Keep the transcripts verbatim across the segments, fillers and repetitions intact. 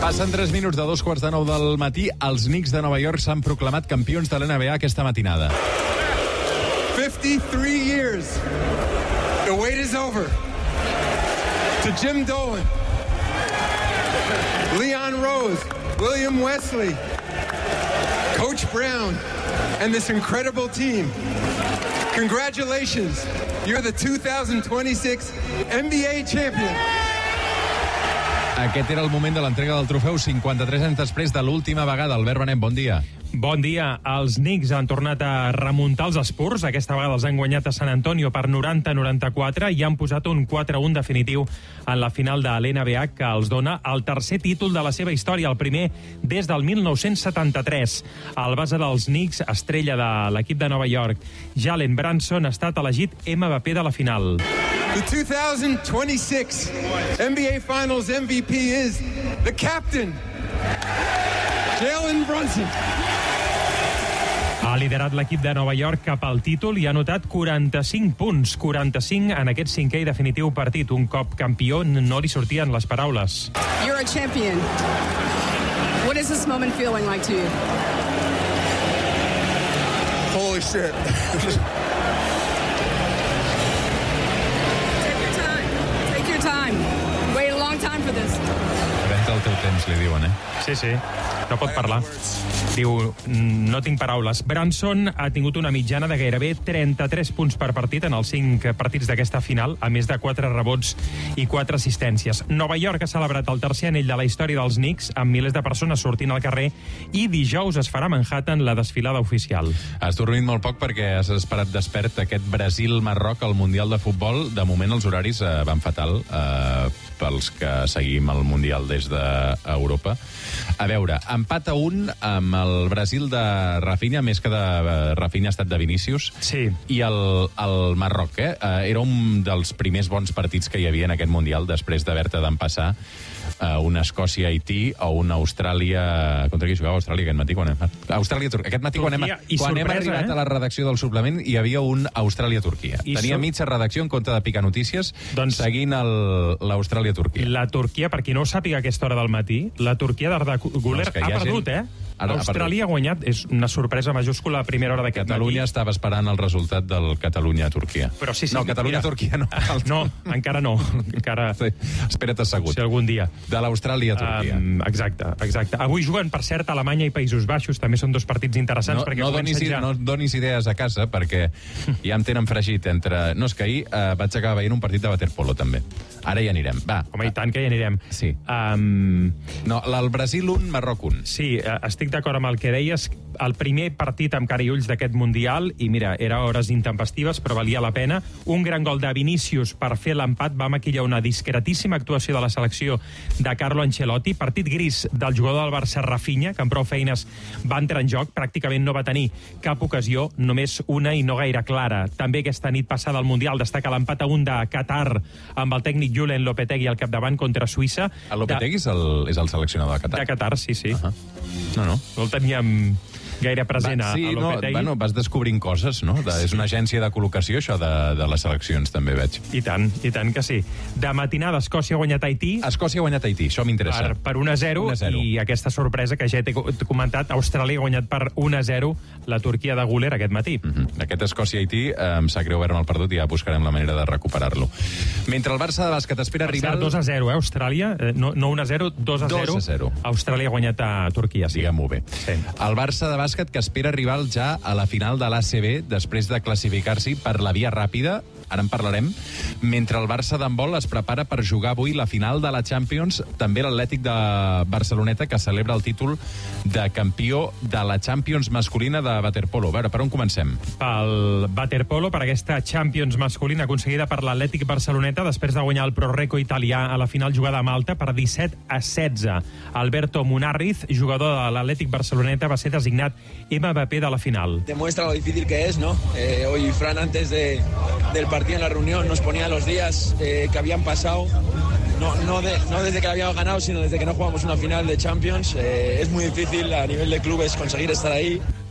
Passen tres minuts de dos quarts de nou del matí. Els Knicks de Nova York s'han proclamat campions de l'N B A aquesta matinada. fifty-three years. The wait is over. To Jim Dolan, Leon Rose, William Wesley, Coach Brown, and this incredible team. Congratulations. You're the two thousand twenty-six N B A champion. Aquest era el moment de l'entrega del trofeu cinquanta-tres anys després de l'última vegada. Albert Benet, bon dia. Bon dia. Els Knicks han tornat a remuntar els Spurs. Aquesta vegada els han guanyat a San Antonio per noranta a noranta-quatre i han posat un quatre a un definitiu en la final de l'N B A que els dona el tercer títol de la seva història, el primer des del mil nou-cents setanta-tres. El base dels Knicks, estrella de l'equip de Nova York, Jalen Brunson, ha estat elegit M V P de la final. The two thousand twenty-six N B A Finals M V P is the captain, Jalen Brunson. Ha liderat l'equip de Nova York cap al títol i ha anotat quaranta-cinc punts, quaranta-cinc en aquest cinquè i definitiu partit. Un cop campió no li sortien les paraules. You're a champion. What is this moment feeling like to you? Holy shit. Take your time. Take your time. Wait a long time for this. Renta el teu temps, li diuen, eh? Sí, sí, no pot parlar. Diu, no tinc paraules. Brunson ha tingut una mitjana de gairebé trenta-tres punts per partit en els cinc partits d'aquesta final, a més de quatre rebots i quatre assistències. Nova York ha celebrat el tercer anell de la història dels Knicks amb milers de persones sortint al carrer i dijous es farà a Manhattan la desfilada oficial. Has dormit molt poc perquè has esperat despert aquest Brasil-Marroc al Mundial de Futbol. De moment els horaris eh, van fatal eh, pels que seguim el Mundial des d'Europa. A veure, empat a un amb el Brasil de Rafinha, més que de Rafinha ha estat de Vinícius. Sí. I el, el Marroc, eh? Era un dels primers bons partits que hi havia en aquest Mundial, després d'haver-te d'empassar uh, una Escòcia-Haití o una Austràlia... Contra qui jugava Austràlia aquest matí? Quan hem... Austràlia-Turquia. Aquest matí, quan hem, quan hem arribat eh? a la redacció del suplement, hi havia un Austràlia-Turquia. Tenia so... mitja redacció en compte de picar notícies, doncs... seguint l'Austràlia-Turquia. La Turquia, per qui no ho sàpiga a aquesta hora del matí, la Turquia d'Arda Güler no, ha perdut, gent... eh? Ara, Austràlia ha guanyat, és una sorpresa majúscula a primera hora d'aquest matí. Catalunya estava esperant el resultat del Catalunya-Turquia. Però sí, sí, no, Catalunya-Turquia no. No, encara no. Encara... Sí, espera't assegut. Si algun dia. De l'Austràlia-Turquia. Um, exacte, exacte. Avui juguen, per cert, Alemanya i Països Baixos. També són dos partits interessants. No, perquè no, donis, ja... no donis idees a casa, perquè ja em tenen fregit entre... No, és que ahir uh, vaig acabar veient un partit de waterpolo, també. Ara hi anirem. Va. Home, i tant que hi anirem. Sí. Um... No, el Brasil un, Marroc un. Sí, estic d'acord amb el que deies. El primer partit amb cara i ulls d'aquest Mundial, i mira, era hores intempestives, però valia la pena. Un gran gol de Vinícius per fer l'empat va maquillar una discretíssima actuació de la selecció de Carlo Ancelotti. Partit gris del jugador del Barça, Rafinha, que amb prou feines va entrar en joc. Pràcticament no va tenir cap ocasió, només una i no gaire clara. També aquesta nit passada al Mundial destaca l'empat a un de Qatar amb el tècnic Julen Lopetegui al capdavant contra Suïssa. El Lopetegui de... és, el, és el seleccionador de Qatar? De Qatar, sí, sí. Uh -huh. No, no. No el teníem gaire present Va, sí, a Lopetegui. No, bueno, vas descobrint coses, no? De, és una agència de col·locació, això de, de les seleccions, també veig. I tant, i tant que sí. De matinada, Escòcia ha guanyat Haití. Escòcia ha guanyat Haití, això m'interessa. Per, per un a zero, i aquesta sorpresa que ja t'he comentat, Austràlia ha guanyat per un a zero la Turquia de Güler aquest matí. Mm -hmm. Aquest Escòcia-Haití eh, em sap greu haver-me el perdut i ja buscarem la manera de recuperar-lo. Mentre el Barça de bàsquet espera per rival... dos a zero, eh, Austràlia. Eh, no, no un a zero, dos a zero. dos a zero. Austràlia ha guanyat a Turquia, sí. Diguem-ho bé. Sí. El Barça de bàsquet que espera rival ja a la final de l'A C B després de classificar-s'hi per la via ràpida, ara en parlarem, mentre el Barça d'handbol es prepara per jugar avui la final de la Champions, també l'Atlètic de Barceloneta, que celebra el títol de campió de la Champions masculina de waterpolo. A veure, per on comencem? Pel waterpolo, per aquesta Champions masculina aconseguida per l'Atlètic Barceloneta després de guanyar el Pro-Reco italià a la final jugada a Malta per disset a setze. Alberto Munarriz, jugador de l'Atlètic Barceloneta, va ser designat M V P de la final. Demuestra lo difícil que es, ¿no? Eh, hoy Fran, antes de, del partido en la reunión, nos ponía los días eh, que habían pasado, no, no, de, no desde que la habíamos ganado, sino desde que no jugamos una final de Champions. Eh, es muy difícil a nivel de clubes conseguir estar ahí.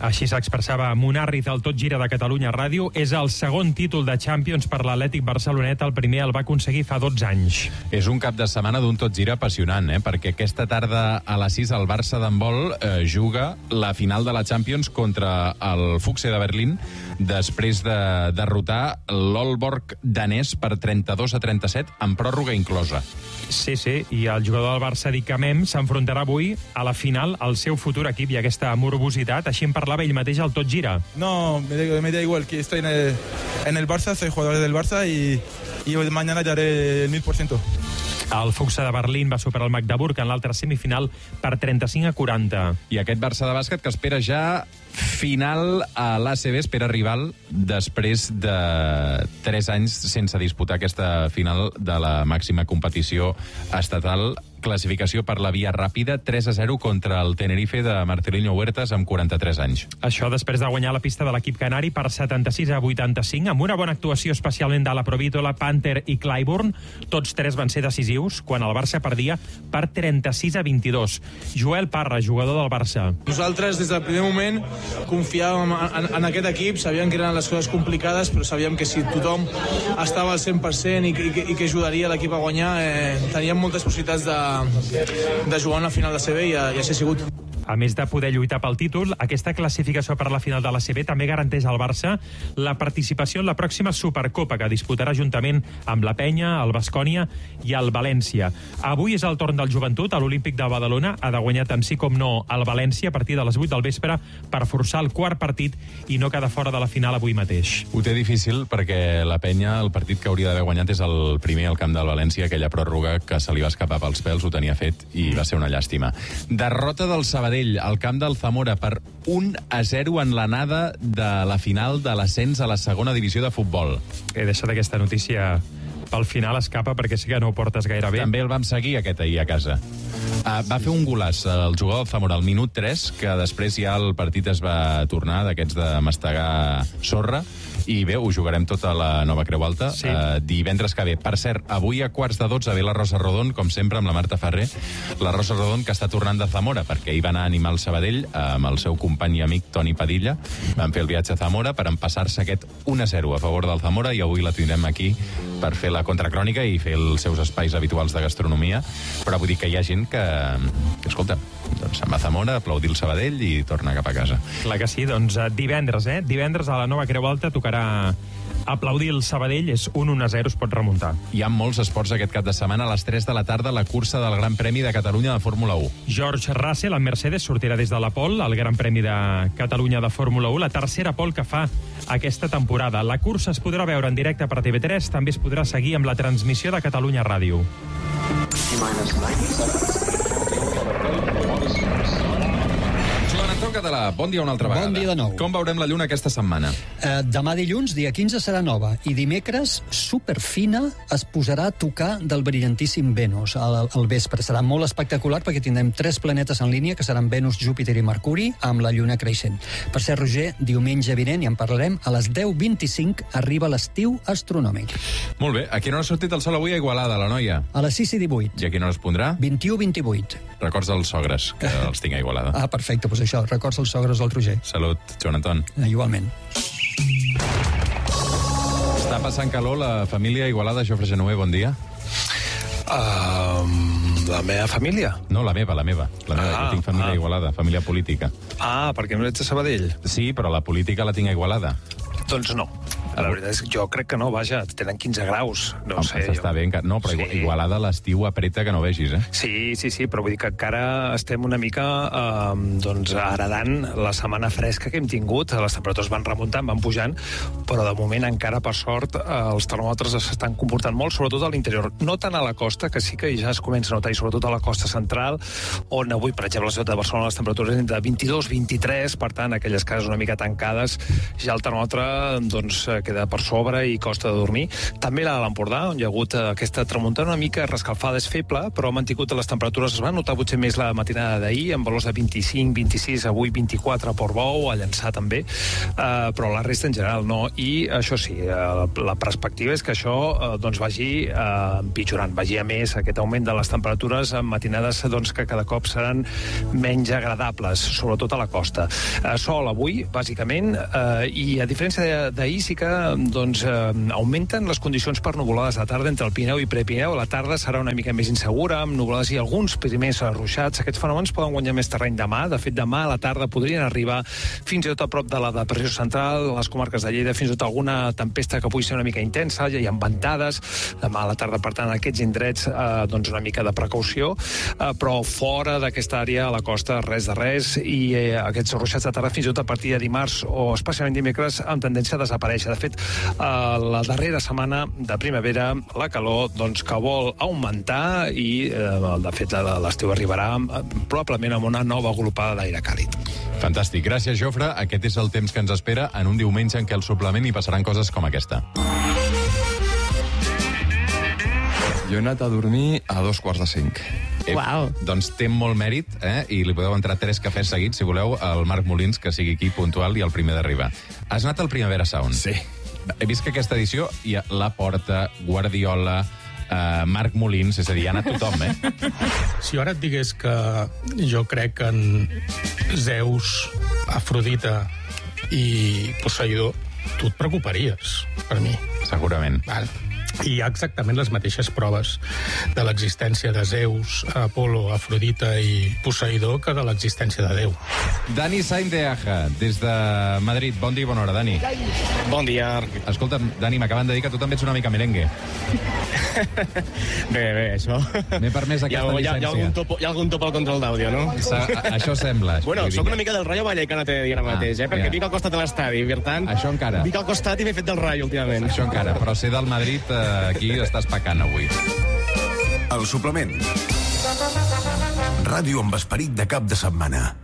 Així s'expressava Munarriz al Tot Gira de Catalunya Ràdio. És el segon títol de Champions per l'Atlètic Barcelonet. El primer el va aconseguir fa dotze anys. És un cap de setmana d'un Tot Gira apassionant, eh? Perquè aquesta tarda a les sis el Barça d'handbol eh, juga la final de la Champions contra el Fuchse de Berlín després de derrotar l'Aalborg danès per trenta-dos a trenta-set amb pròrroga inclosa. Sí, sí, i el jugador del Barça, Dick Camem, s'enfrontarà avui a la final al seu futur equip i aquesta morbositat. Així en parlava ell mateix al Tot Gira. No, me da, me da igual que estoy en el, en el Barça, soy jugador del Barça y, y mañana daré el mil por ciento. El Fuchse de Berlín va superar el Magdeburg en l'altra semifinal per trenta-cinc a quaranta. I aquest Barça de bàsquet que espera ja final a l'A C B, espera rival després de tres anys sense disputar aquesta final de la màxima competició estatal. Classificació per la via ràpida, tres a zero contra el Tenerife de Marcelinho Huertas amb quaranta-tres anys. Això després de guanyar la pista de l'equip canari per setanta-sis a vuitanta-cinc, amb una bona actuació especialment de la Provítola, Panther i Clyburn. Tots tres van ser decisius quan el Barça perdia per trenta-sis a vint-i-dos. Joel Parra, jugador del Barça. Nosaltres, des del primer moment, confiàvem en, en aquest equip, sabíem que eren les coses complicades, però sabíem que si tothom estava al cent per cent i, i, i que ajudaria l'equip a guanyar, eh, teníem moltes possibilitats de de jugar una final de C B i, i així ha sigut. A més de poder lluitar pel títol, aquesta classificació per la final de la C B també garanteix al Barça la participació en la pròxima Supercopa, que disputarà juntament amb la Penya, el Baskonia i el València. Avui és el torn del Joventut, a l'Olímpic de Badalona. Ha de guanyar tant sí com no el València a partir de les vuit del vespre per forçar el quart partit i no quedar fora de la final avui mateix. Ho té difícil perquè la Penya, el partit que hauria d'haver guanyat és el primer al camp del València, aquella pròrroga que se li va escapar pels pèls, ho tenia fet i va ser una llàstima. Derrota del Sabadell al camp del Zamora per un a zero en l'anada de la final de l'ascens a la segona divisió de futbol. He deixat aquesta notícia pel final, escapa, perquè sí que no ho portes gaire bé. També el vam seguir aquest ahir a casa. Uh, va fer un golaç el jugador del Zamora al minut tres, que després ja el partit es va tornar d'aquests de mastegar sorra, i bé, ho jugarem tota la nova Creu Alta, sí. uh, divendres que ve. Per cert, avui a quarts de dotze ve la Rosa Rodon, com sempre, amb la Marta Ferrer, la Rosa Rodon que està tornant de Zamora, perquè hi va anar a animar el Sabadell amb el seu company i amic Toni Padilla. Van fer el viatge a Zamora per empassar-se aquest un a zero a favor del Zamora, i avui la tindrem aquí per fer la contracrònica i fer els seus espais habituals de gastronomia. Però vull dir que hi ha gent que, que escolta, doncs se'n va a Zamora, aplaudir el Sabadell i torna cap a casa. Clar que sí, doncs divendres, eh? Divendres a la nova Creu Alta tocarà aplaudir el Sabadell, és un un a zero, es pot remuntar. Hi ha molts esports aquest cap de setmana. A les tres de la tarda, la cursa del Gran Premi de Catalunya de Fórmula u. George Russell, amb Mercedes, sortirà des de la pole al Gran Premi de Catalunya de Fórmula u, la tercera pole que fa aquesta temporada. La cursa es podrà veure en directe per T V tres, també es podrà seguir amb la transmissió de Catalunya Ràdio. Català, bon dia una altra vegada. Bon dia de nou. Com veurem la lluna aquesta setmana? Eh, demà dilluns, dia quinze, serà nova, i dimecres, superfina, es posarà a tocar del brillantíssim Venus al, al vespre. Serà molt espectacular perquè tindrem tres planetes en línia, que seran Venus, Júpiter i Mercuri, amb la lluna creixent. Per ser Roger, diumenge vinent, i en parlarem, a les deu vint-i-cinc arriba l'estiu astronòmic. Molt bé. A quina hora ha sortit el sol avui a Igualada, la noia? A les sis i divuit. I a quina hora es pondrà? vint-i-u vint-i-vuit. Records dels sogres, que els tinc a Igualada. Ah, perfecte, doncs això, records els sogres del Roger. Salut, Joan Anton. Eh, igualment. Està passant calor la família Igualada, Jofre Genover, bon dia. Uh, la meva família? No, la meva, la meva. La meva, ah, jo tinc família ah. Igualada, família política. Ah, perquè no ets de Sabadell? Sí, però la política la tinc a Igualada. Doncs no. La veritat és que jo crec que no, vaja, tenen quinze graus, no Home, sé. Està jo... bé, no, però sí. Igualada l'estiu apreta que no vegis, eh? Sí, sí, sí, però vull dir que encara estem una mica eh, doncs, heredant la setmana fresca que hem tingut, les temperatures van remuntant, van pujant, però de moment encara, per sort, eh, els termòmetres s'estan comportant molt, sobretot a l'interior. No tant a la costa, que sí que ja es comença a notar, i sobretot a la costa central, on avui, per exemple, a la ciutat de Barcelona, les temperatures entre vint-i-dos i vint-i-tres, per tant, aquelles cases una mica tancades, ja el termòmetre doncs, queda per sobre i costa de dormir. També la de l'Empordà, on hi ha hagut aquesta tramuntana una mica rescalfada, és feble, però ha mantingut les temperatures. Es va notar potser més la matinada d'ahir, amb valors de vint-i-cinc, vint-i-sis, avui vint-i-quatre a Portbou, a Llançà també, uh, però la resta en general no. I això sí, uh, la perspectiva és que això uh, doncs vagi uh, empitjorant, vagi a més aquest augment de les temperatures en matinades doncs, que cada cop seran menys agradables, sobretot a la costa. Uh, sol avui, bàsicament, uh, i a diferència d'ahir sí que doncs, uh, augmenten les condicions per nuvolades de tarda entre el Pirineu i Prepirineu. La tarda serà una mica més insegura, amb nuvolades i alguns primers ruixats. Aquests fenòmens poden guanyar més terreny demà. De fet, demà a la tarda podrien arribar fins i tot a prop de la depressió central, les comarques de Lleida, fins i tot alguna tempesta que pugui ser una mica intensa, ja hi ha ventades. Demà a la tarda, per tant, aquests indrets, eh, doncs una mica de precaució, eh, però fora d'aquesta àrea, a la costa, res de res, i eh, aquests ruixats de tarda fins i tot a partir de dimarts o especialment dimecres amb tendència a desaparèixer. De fet, eh, la darrera setmana de primavera, la calor doncs, que vol augmentar i, eh, de fet, l'estiu arribarà eh, probablement amb una nova agrupada d'aire càlid. Fantàstic. Gràcies, Jofre. Aquest és el temps que ens espera en un diumenge en què al suplement hi passaran coses com aquesta. Jo he anat a dormir a dos quarts de cinc. Eh, Uau. Doncs té molt mèrit, eh? I li podeu entrar tres cafès seguits, si voleu, al Marc Molins, que sigui aquí puntual i el primer d'arribar. Has anat al Primavera Sound? Sí. He vist que aquesta edició hi ha La Porta, Guardiola, eh, Marc Molins, és a dir, hi ha anat tothom, eh? Si jo ara et digués que jo crec que en Zeus, Afrodita i Poseidó, tu et preocuparies, per mi. Segurament. Val. I hi ha exactament les mateixes proves de l'existència de Zeus, Apolo, Afrodita i Poseidó que de l'existència de Déu. Dani Sainz de Aja, des de Madrid. Bon dia i bona hora, Dani. Bon dia. Escolta'm, Dani, m'acaben de dir que tu també ets una mica merengue. Bé, bé, això... M'he permès aquesta hi ha, hi ha, llicència. Hi ha, algun top, hi ha algun top al control d'àudio, no? Sa, això sembla. Bueno, soc una mica del Rayo Vallecano, t'he de dir ara mateix, eh? Perquè ja. Vic al costat de l'estadi, per tant... Això encara. Vic al costat i m'he fet del Rayo, últimament. Això encara, però ser del Madrid, eh, aquí estàs pecant avui. El suplement. Ràdio amb esperit de cap de setmana.